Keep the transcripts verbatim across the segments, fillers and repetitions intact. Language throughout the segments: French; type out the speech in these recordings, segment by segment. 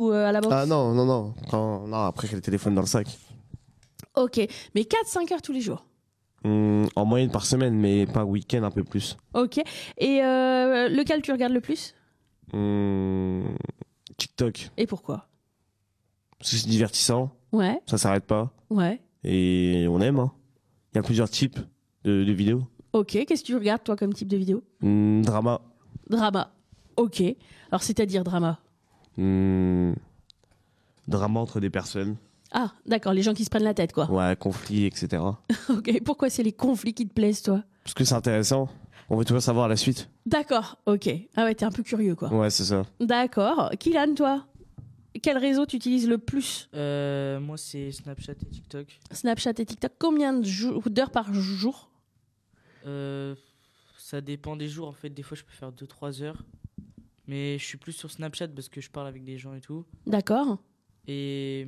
ou euh, à la boxe? Ah non, non, non. Quand... Non, après, j'ai le téléphone dans le sac. Ok, mais quatre cinq heures tous les jours. Hum, en moyenne par semaine, mais par week-end un peu plus. Ok, et euh, lequel tu regardes le plus? Hum, TikTok. Et pourquoi? Parce que c'est divertissant, Ouais, ça s'arrête pas. ouais. Et on aime. Hein. Il y a plusieurs types de, de vidéos. Ok, qu'est-ce que tu regardes toi comme type de vidéo? Hum, drama. Drama. Ok, alors c'est-à-dire drama? Hum, drama entre des personnes. Ah, d'accord, les gens qui se prennent la tête, quoi. Ouais, conflits, et cetera. Ok, pourquoi c'est les conflits qui te plaisent, toi? Parce que c'est intéressant. On veut toujours savoir la suite. D'accord, ok. Ah ouais, t'es un peu curieux, quoi. Ouais, c'est ça. D'accord. Kylan, toi? Quel réseau tu utilises le plus? Euh, moi, c'est Snapchat et TikTok. Snapchat et TikTok. Combien de jou- d'heures par jour? Euh, ça dépend des jours. En fait, des fois, je peux faire deux trois heures. Mais je suis plus sur Snapchat parce que je parle avec des gens et tout. D'accord. Et,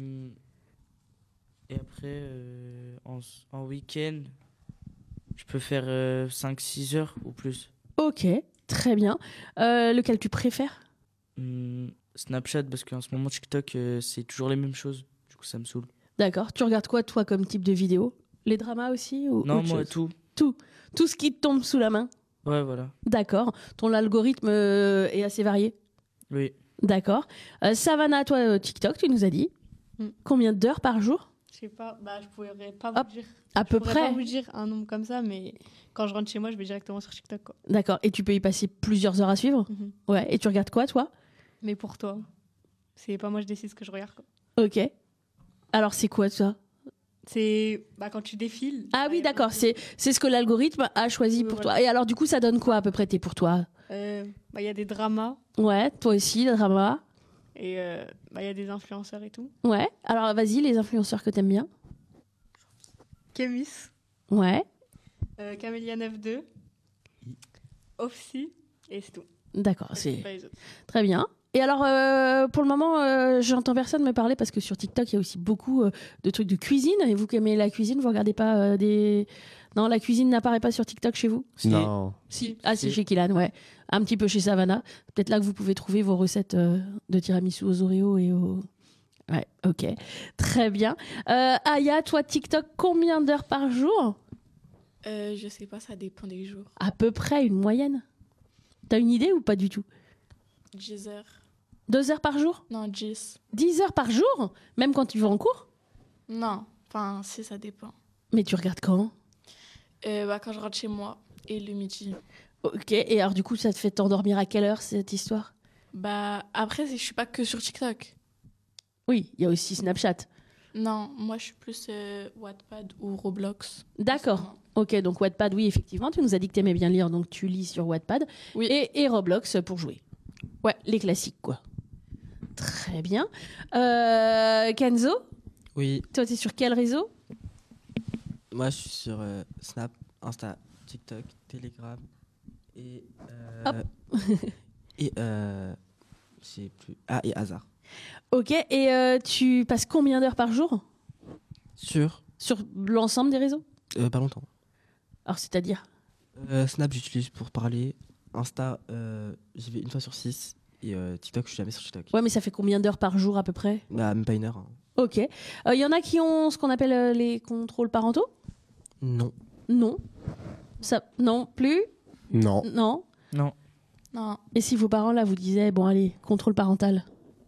et après, euh, en, en week-end, je peux faire euh, cinq six heures ou plus. Ok, très bien. Euh, lequel tu préfères? Hum, Snapchat parce qu'en ce moment, TikTok, euh, c'est toujours les mêmes choses. Du coup, ça me saoule. D'accord. Tu regardes quoi, toi, comme type de vidéo? Les dramas aussi ou Non, autre moi, chose? tout. Tout. Tout ce qui te tombe sous la main. Ouais, voilà. D'accord. Ton algorithme euh, est assez varié. Oui. D'accord. Euh, Savannah, toi, euh, TikTok, tu nous as dit. Mm. Combien d'heures par jour? Je sais pas, bah, je pourrais pas Hop, vous dire. À Je peu pourrais près. pas vous dire un nombre comme ça, mais quand je rentre chez moi, je vais directement sur TikTok, quoi. D'accord. Et tu peux y passer plusieurs heures à suivre? Mhm. Ouais. Et tu regardes quoi, toi? Mais pour toi, c'est pas moi, je décide ce que je regarde, quoi. Ok. Alors, c'est quoi, ça? C'est bah, quand tu défiles. Ah bah, oui, y a d'accord. beaucoup- C'est c'est ce que l'algorithme a choisi Oui, pour voilà. toi. Et alors, du coup, ça donne quoi, à peu près, t'es pour toi? Euh, bah, il y a des dramas Ouais, toi aussi, le drama. et euh, bah, il y a des influenceurs et tout. Ouais. Alors, vas-y, les influenceurs que t'aimes bien. Kemis, Ouais. euh, Camélia neuf deux, Offsi, et c'est tout. D'accord, Je sais c'est pas les autres. très bien. Et alors, euh, pour le moment, euh, j'entends personne me parler parce que sur TikTok, il y a aussi beaucoup euh, de trucs de cuisine. Et vous qui aimez la cuisine, vous regardez pas euh, des... Non, la cuisine n'apparaît pas sur TikTok chez vous? Si. Non. Si. Ah, c'est Si. chez Kylan, ouais. Un petit peu chez Savannah. Peut-être là que vous pouvez trouver vos recettes euh, de tiramisu aux Oreos et aux... Ouais, ok. Très bien. Euh, Aya, toi, TikTok, combien d'heures par jour? Euh, je sais pas, ça dépend des jours. À peu près une moyenne. T'as une idée ou pas du tout? dix heures. Deux heures par jour? Non, dix. Dix heures par jour? Même quand tu vas en cours? Non, enfin, si, ça dépend. Mais tu regardes quand? Euh, bah, quand je rentre chez moi et le midi. Ok, et alors du coup, ça te fait t'endormir à quelle heure, cette histoire? Bah, après, je suis pas que sur TikTok. Oui, il y a aussi Snapchat. Non, moi, je suis plus euh, Wattpad ou Roblox. D'accord. Ok, donc Wattpad, oui, effectivement, tu nous as dit que t'aimais bien lire, donc tu lis sur Wattpad. Oui. Et, et Roblox pour jouer. Ouais, les classiques, quoi. Très bien. Euh, Kenzo, Oui, toi, t'es sur quel réseau? moi je suis sur euh, Snap, Insta, TikTok, Telegram et. Euh, et. Euh, je sais plus. Ah, et Hasard. Ok, et euh, tu passes combien d'heures par jour Sur. sur l'ensemble des réseaux? Euh, pas longtemps. Alors, c'est-à-dire? Euh, Snap, j'utilise pour parler. Insta, euh, j'y vais une fois sur six. Et euh, TikTok, je suis jamais sur TikTok. Ouais, mais ça fait combien d'heures par jour à peu près? Bah, même pas une heure. hein. Ok. Il y en a qui ont ce qu'on appelle euh, les contrôles parentaux? Non. Non. Ça, non plus? Non. Non. Non. Non. Et si vos parents là vous disaient bon allez contrôle parental?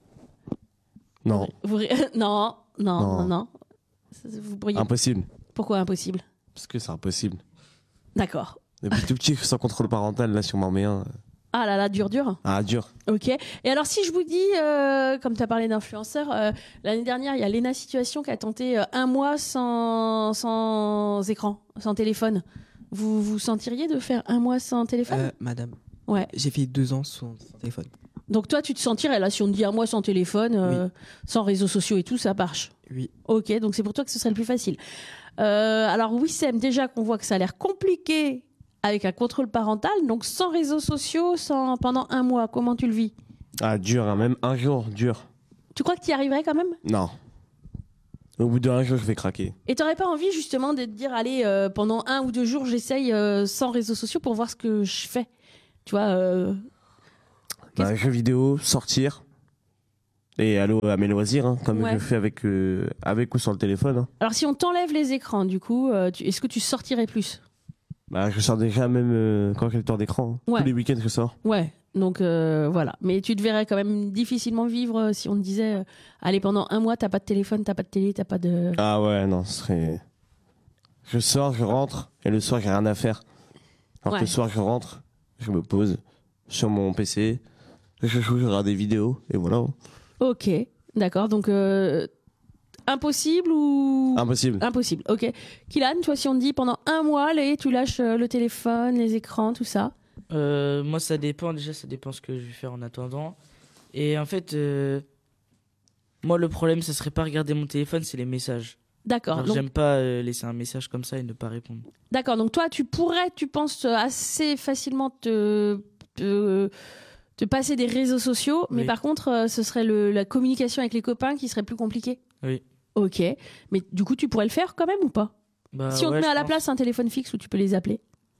Non. Vous... non, non, non, Non. non. Vous pourriez... Impossible. Pourquoi impossible? Parce que c'est impossible. D'accord. Depuis tout petit, sans contrôle parental, là, si on m'en met un. Ah là là, dur dur. Ah, dur. Ok. Et alors si je vous dis, euh, comme tu as parlé d'influenceurs, euh, l'année dernière il y a Lena Situation qui a tenté euh, un mois sans, sans écran, sans téléphone. Vous vous sentiriez de faire un mois sans téléphone? Euh, madame, Ouais. j'ai fait deux ans sans, sans téléphone. Donc toi tu te sentirais là si on te dit un mois sans téléphone, euh, sans réseaux sociaux et tout, ça marche? Oui. Ok, donc c'est pour toi que ce serait le plus facile. Euh, alors Wissem, déjà qu'on voit que ça a l'air compliqué avec un contrôle parental, donc sans réseaux sociaux, sans pendant un mois, comment tu le vis? Ah, dur, hein, même un jour, dur. Tu crois que tu y arriverais quand même? Non. Au bout d'un jour, je vais craquer. Et t'aurais pas envie justement de te dire, allez, euh, pendant un ou deux jours, j'essaye euh, sans réseaux sociaux pour voir ce que je fais? Tu vois euh... Bah, jeux vidéo, sortir. Et allô à mes loisirs, hein, comme Ouais. je fais avec, euh, avec ou sans le téléphone. Hein. Alors si on t'enlève les écrans, du coup, euh, tu- est-ce que tu sortirais plus? Bah, je sors déjà même euh, quand j'ai le temps d'écran. Hein. Ouais. Tous les week-ends, je sors. Ouais, donc euh, voilà. Mais tu te verrais quand même difficilement vivre euh, si on te disait, euh, allez, pendant un mois, t'as pas de téléphone, t'as pas de télé, t'as pas de... Ah ouais, non, ce serait. Je sors, je rentre, et le soir, j'ai rien à faire. Alors Ouais. que le soir, je rentre, je me pose sur mon P C, je joue, je regarde des vidéos, et voilà. Ok, d'accord, donc euh, impossible ou... Impossible. Impossible, ok. Kylan, toi, si on te dit pendant un mois, allez, tu lâches euh, le téléphone, les écrans, tout ça. Euh, moi, ça dépend. Déjà, ça dépend ce que je vais faire en attendant. Et en fait, euh, moi, le problème, ce serait pas regarder mon téléphone, c'est les messages. D'accord, Alors, donc, j'aime pas euh, laisser un message comme ça et ne pas répondre. d'accord, donc toi, tu pourrais, tu penses euh, assez facilement te, te, te passer des réseaux sociaux, mais Oui. par contre, euh, ce serait le, la communication avec les copains qui serait plus compliquée. Oui. Ok, mais du coup, tu pourrais le faire quand même ou pas? Bah, Si on ouais, te met je à la pense. place un téléphone fixe où tu peux les appeler.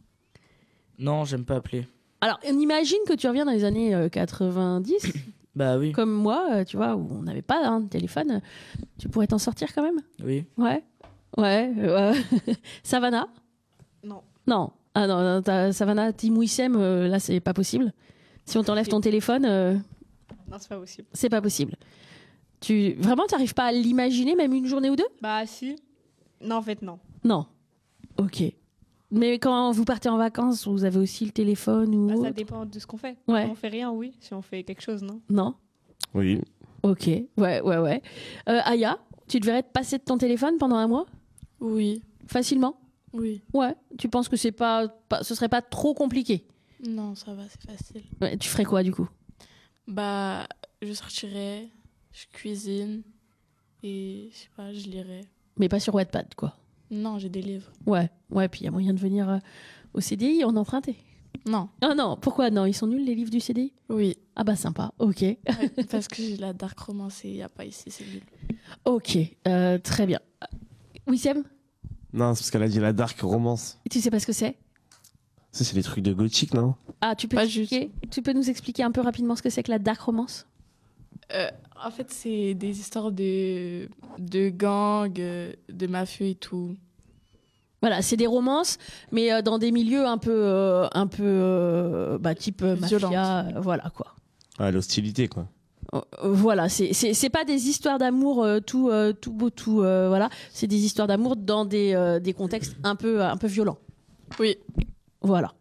Non, j'aime pas appeler. Alors, on imagine que tu reviens dans les années euh, quatre-vingt-dix, Bah oui. comme moi, euh, tu vois, où on n'avait pas hein, de téléphone. Tu pourrais t'en sortir quand même? Oui. Ouais. Ouais. euh, Savannah? Non. Non. Ah non, non, t'as- Savannah, Team Wissem, euh, là, c'est pas possible. Si on t'enlève ton téléphone, euh, Non, c'est pas possible. c'est pas possible. Tu... Vraiment, t'arrives pas à l'imaginer, même une journée ou deux? Bah, si. Non, en fait, non. Non. Ok. Mais quand vous partez en vacances, vous avez aussi le téléphone ou Bah, ça autre dépend de ce qu'on fait. Ouais. Si on fait rien, oui. Si on fait quelque chose, non. Non. Oui. Ok. Ouais, ouais, ouais. Euh, Aya, tu devrais te passer de ton téléphone pendant un mois? Oui, Facilement? oui. Ouais. Tu penses que c'est pas, pas, ce serait pas trop compliqué? Non, ça va, c'est facile. Ouais, tu ferais quoi du coup? Bah, je sortirais, je cuisine et je sais pas, je lirais. Mais pas sur Wattpad, quoi. Non, j'ai des livres. Ouais, ouais, puis il y a moyen de venir euh, au C D I en emprunter. Non, Ah non, pourquoi non? Ils sont nuls les livres du C D I? oui. Ah bah sympa, ok. Ouais, parce que j'ai la dark romance et il n'y a pas ici, c'est nul. Ok, euh, très bien. Wissem, Non, c'est parce qu'elle a dit la dark romance. tu sais pas ce que c'est? Ça, c'est des trucs de gothique, non? Ah, tu peux, Pas expliquer tu peux nous expliquer un peu rapidement ce que c'est que la dark romance? Euh, en fait, c'est des histoires de, de gangs, euh, de mafieux et tout. Voilà, c'est des romances, mais euh, dans des milieux un peu, euh, un peu euh, bah, type euh, mafia, Violentes. euh, voilà quoi. Ah, l'hostilité, quoi. Euh, voilà, c'est c'est c'est pas des histoires d'amour euh, tout euh, tout beau tout euh, voilà, c'est des histoires d'amour dans des euh, des contextes un peu un peu violents. Oui. Voilà.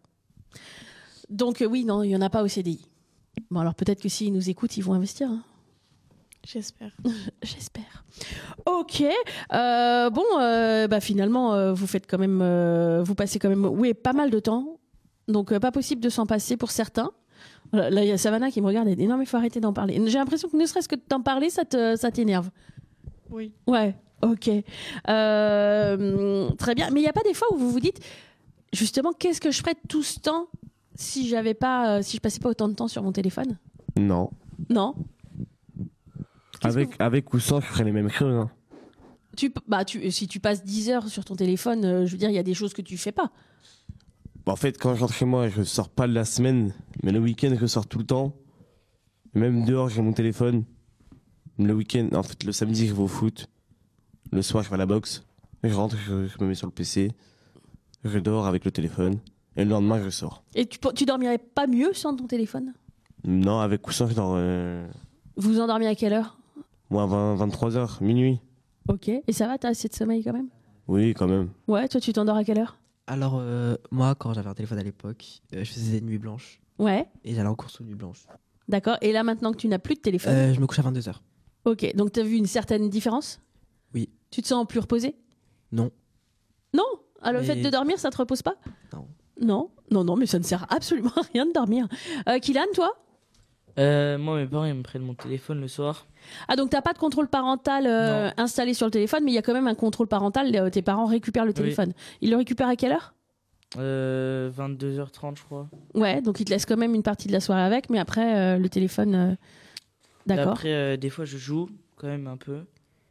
Donc euh, oui, non, il y en a pas au C D I. Bon alors peut-être que s'ils nous écoutent, ils vont investir. Hein. J'espère. J'espère. Ok. Euh, bon, euh, bah finalement, euh, vous faites quand même, euh, vous passez quand même, oui, pas mal de temps. Donc euh, pas possible de s'en passer pour certains. Voilà, là, il y a Savannah qui me regarde et dit non mais faut arrêter d'en parler. J'ai l'impression que ne serait-ce que de t'en parler, ça te, ça t'énerve. Oui. Ouais. Ok. Euh, très bien. Mais il n'y a pas des fois où vous vous dites justement qu'est-ce que je ferais de tout ce temps si j'avais pas, euh, si je passais pas autant de temps sur mon téléphone? Non. Non. Qu'est-ce Avec, que avec ou sans, je ferais les mêmes choses. Hein. Tu, bah, tu, si tu passes dix heures sur ton téléphone, euh, je veux dire, il y a des choses que tu fais pas. Bah, en fait, quand je rentre chez moi, je sors pas de la semaine, mais le week-end, je sors tout le temps. Même dehors, j'ai mon téléphone. Le week-end, en fait, le samedi, je vais au foot. Le soir, je vais à la boxe. Je rentre, je, je me mets sur le P C. Je dors avec le téléphone. Et le lendemain, je sors. Et tu, tu dormirais pas mieux sans ton téléphone? Non, avec ou sans, je dors euh, Vous vous endormez à quelle heure? moi, vingt, vingt-trois heures, minuit. Ok. Et ça va, t'as assez de sommeil quand même? Oui, quand même. Ouais, toi, tu t'endors à quelle heure? Alors, euh, moi, quand j'avais un téléphone à l'époque, euh, je faisais des nuits blanches. Ouais, Et j'allais en course aux nuits blanches. d'accord. Et là, maintenant que tu n'as plus de téléphone, Euh, je me couche à vingt-deux heures. ok. Donc, t'as vu une certaine différence? Oui. Tu te sens plus reposé? Non. Non? Ah, le Mais- fait de dormir, ça te repose pas? Non. Non, non, non, mais ça ne sert absolument à rien de dormir. Euh, Kylan, toi? Euh, moi, mes parents, ils me prennent mon téléphone le soir. Ah, donc t'as pas de contrôle parental euh, Non. installé sur le téléphone, mais il y a quand même un contrôle parental. euh, tes parents récupèrent le téléphone. Ils le récupèrent à quelle heure? Euh, vingt-deux heures trente, je crois. Ouais, donc ils te laissent quand même une partie de la soirée avec, mais après, euh, le téléphone... euh, Et D'accord. Après, euh, des fois, je joue quand même un peu.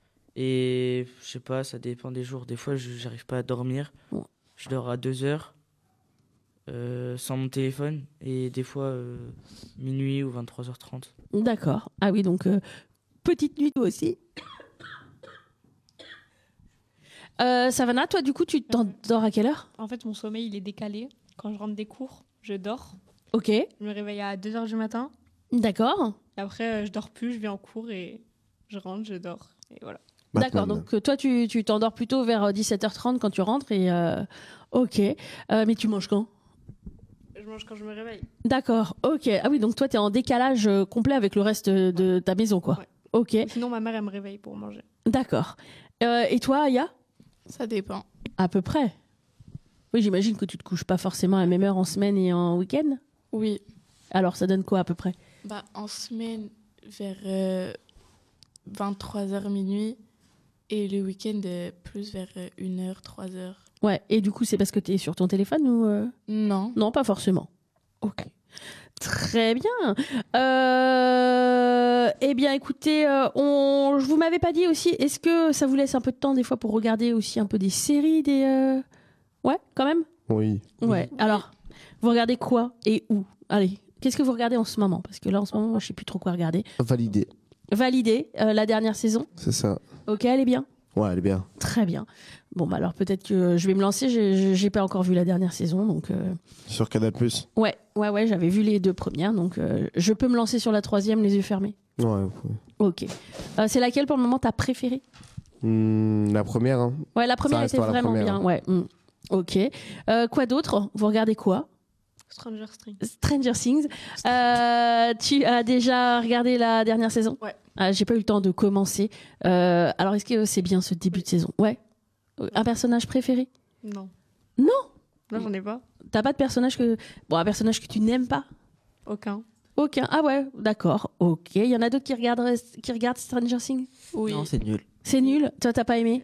Et je sais pas, ça dépend des jours. Des fois, je j'arrive pas à dormir. Bon. Je dors à deux heures euh, sans mon téléphone. Et des fois, euh, minuit ou vingt-trois heures trente. D'accord. Ah oui, donc euh, Petite nuit toi aussi. Euh, Savannah, toi du coup tu t'endors à quelle heure? En fait, mon sommeil, il est décalé. Quand je rentre des cours, je dors. Ok, Je me réveille à deux heures du matin. d'accord. Et après, euh, je dors plus, je vais en cours et je rentre, je dors. Et voilà. D'accord, Batman. donc euh, toi tu tu t'endors plutôt vers euh, dix-sept heures trente quand tu rentres et euh, ok. Euh, mais tu manges quand? Je mange quand je me réveille. D'accord, ok. Ah oui, donc toi t'es en décalage euh, complet avec le reste de ta maison quoi. Ouais. Ok, Sinon, ma mère, elle me réveille pour manger. d'accord. Euh, et toi Aya? Ça dépend. À peu près. Oui, j'imagine que tu te couches pas forcément à la même heure en semaine et en week-end. Oui. Alors ça donne quoi à peu près? Bah, en semaine, vers euh, vingt-trois heures minuit. Et le week-end, euh, plus vers euh, une heure, trois heures. Ouais, et du coup c'est parce que t'es sur ton téléphone ou... euh Non. Non, pas forcément. Ok. Très bien. Euh... Eh bien, écoutez, euh, on... je vous m'avais pas dit aussi, est-ce que ça vous laisse un peu de temps des fois pour regarder aussi un peu des séries, des... euh, Ouais, quand même. Oui. Ouais. Alors, vous regardez quoi et où? Allez, qu'est-ce que vous regardez en ce moment? Parce que là, en ce moment, moi, je sais plus trop quoi regarder. Validé. Validé, euh, la dernière saison. C'est ça. Ok, elle est bien. Ouais, elle est bien. Très bien. Bon, bah alors peut-être que je vais me lancer. J'ai j'ai pas encore vu la dernière saison, donc. euh, Sur Canal+. Ouais, ouais, ouais, j'avais vu les deux premières, donc euh, je peux me lancer sur la troisième, les yeux fermés. Ouais, vous pouvez. Ok. Euh, c'est laquelle pour le moment ta préférée? Hmm, la première, hein. Ouais, la première était restera la vraiment première, bien. hein. Ouais. hmm. Ok. Euh, quoi d'autre? Vous regardez quoi? Stranger Things. Stranger Things. Euh, tu as déjà regardé la dernière saison? Ouais. Ah, j'ai pas eu le temps de commencer. Euh, alors, est-ce que c'est bien ce début de saison? Ouais. Un personnage préféré? Non. Non. Non, j'en ai pas. T'as pas de personnage que... Bon, un personnage que tu n'aimes pas? Aucun. Aucun. Ah ouais, d'accord. Ok. Il y en a d'autres qui regardent, qui regardent Stranger Things? Oui. Non, c'est nul. C'est nul. Toi, t'as pas aimé?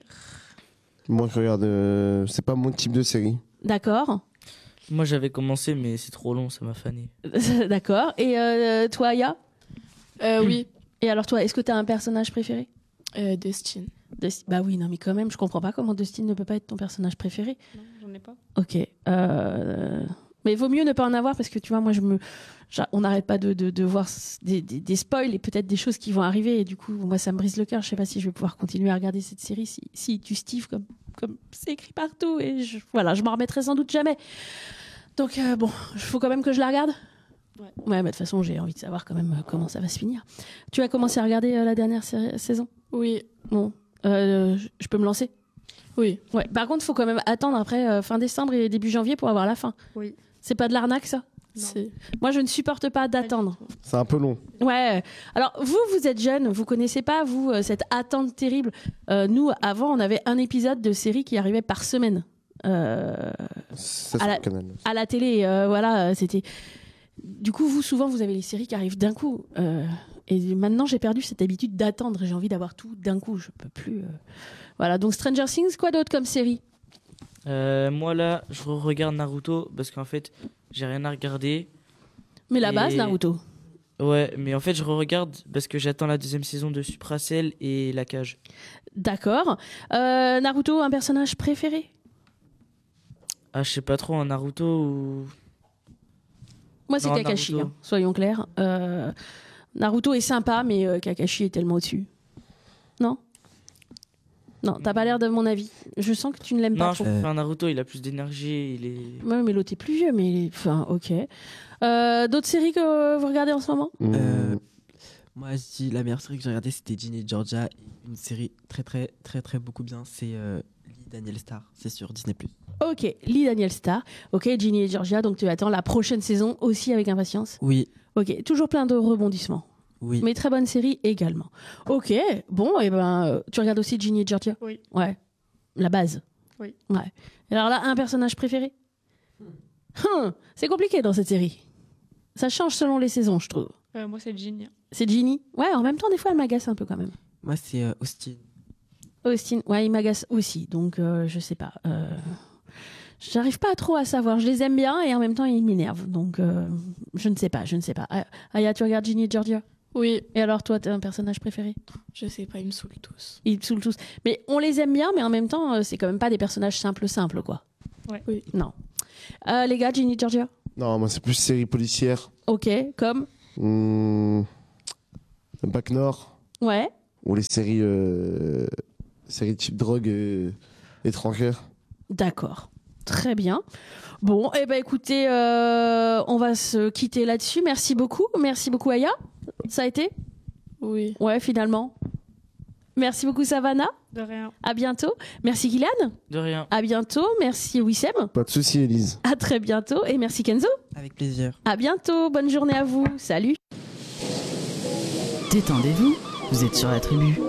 Moi, je regarde... euh, C'est pas mon type de série. D'accord. Moi, j'avais commencé, mais c'est trop long, ça m'a fané. D'accord. Et euh, toi, Aya? Euh, oui. Et alors toi, est-ce que t'as un personnage préféré? Euh, Dustin. Dustin. Bah oui, non mais quand même, je comprends pas comment Dustin ne peut pas être ton personnage préféré. Non, j'en ai pas. Ok. Euh... Mais vaut mieux ne pas en avoir parce que tu vois, moi, je me, j'a- on n'arrête pas de, de, de voir s- des, des, des spoils et peut-être des choses qui vont arriver et du coup, moi, ça me brise le cœur. Je sais pas si je vais pouvoir continuer à regarder cette série si, si tu Steve comme, comme c'est écrit partout et je, voilà, je m'en remettrai sans doute jamais. Donc euh, bon, il faut quand même que je la regarde. Ouais. Ouais, bah, de toute façon, j'ai envie de savoir quand même euh, comment ça va se finir. Tu as commencé à regarder euh, la dernière série- saison? Oui. Bon, euh, je- je peux me lancer? Oui. Ouais. Par contre, il faut quand même attendre après euh, fin décembre et début janvier pour avoir la fin. Oui. C'est pas de l'arnaque, ça? Non. C'est... Moi, je ne supporte pas d'attendre. C'est un peu long. Ouais. Alors, vous, vous êtes jeune, vous connaissez pas, vous, euh, cette attente terrible. Euh, nous, avant, on avait un épisode de série qui arrivait par semaine. Euh, Ça, À sur la- le canal. à la télé, euh, voilà, euh, c'était... Du coup, vous, souvent, vous avez les séries qui arrivent d'un coup. Euh, et maintenant, j'ai perdu cette habitude d'attendre. J'ai envie d'avoir tout d'un coup. Je peux plus... euh. Voilà, donc Stranger Things, quoi d'autre comme série? Euh, moi, là, je regarde Naruto parce qu'en fait, j'ai rien à regarder. Mais la Et- base, Naruto. Ouais, mais en fait, je regarde parce que j'attends la deuxième saison de Supracell et La Cage. D'accord. Euh, Naruto, un personnage préféré? Ah, je sais pas trop, un Naruto ou. Moi, c'est Non, Kakashi, Naruto. hein, soyons clairs. Euh, Naruto est sympa, mais euh, Kakashi est tellement au-dessus. Non? Non, t'as pas l'air de mon avis. Je sens que tu ne l'aimes pas Non, je trop. préfère Naruto, il a plus d'énergie, il est. Ouais, mais l'autre est plus vieux, mais il est- enfin, ok. Euh, D'autres séries que vous regardez en ce moment? Hmm. Euh, Moi, je dis la meilleure série que j'ai regardée, c'était Ginny et Georgia. Et une série très, très, très, très beaucoup bien, c'est euh, Lee Daniel Star. C'est sur Disney+. Ok, Lee Daniel Star. Ok, Ginny et Georgia, donc tu attends la prochaine saison aussi avec impatience. Oui, Ok, toujours plein de rebondissements. oui. Mais très bonne série également. Ok, bon, et ben, euh, tu regardes aussi Ginny et Georgia? Oui. Ouais, la base. Oui. Ouais. Et alors là, un personnage préféré? Hum, c'est compliqué dans cette série. Ça change selon les saisons, je trouve. Euh, moi, c'est Ginny. C'est Ginny. Ouais, en même temps, des fois, elle m'agace un peu quand même. Moi, c'est euh, Austin. Austin, ouais, il m'agace aussi, donc euh, je sais pas. Euh, J'arrive pas trop à savoir. Je les aime bien et en même temps, ils m'énervent. Donc, euh, je ne sais pas, je ne sais pas. Ah, Aya, tu regardes Ginny et Georgia? Oui. Et alors, toi, t'as un personnage préféré? Je sais pas, ils me saoulent tous. Ils me saoulent tous. Mais on les aime bien, mais en même temps, euh, c'est quand même pas des personnages simples, simples, quoi. Ouais. Oui. Non. Euh, les gars, Ginny et Georgia? Non, moi, c'est plus série policière. Ok, comme? Hmm. Bac Nord. Ouais. Ou les séries, euh, séries type drogue euh, étrangères. D'accord. Très bien. Bon, eh ben écoutez, euh, on va se quitter là-dessus. Merci beaucoup. Merci beaucoup, Aya. Ça a été ? Oui. Ouais, finalement. Merci beaucoup, Savannah. De rien. À bientôt. Merci, Kylian. De rien. À bientôt. Merci, Wissem. Pas de souci, Élise. À très bientôt. Et merci, Kenzo. Avec plaisir. À bientôt. Bonne journée à vous. Salut. Détendez-vous, vous êtes sur la tribu.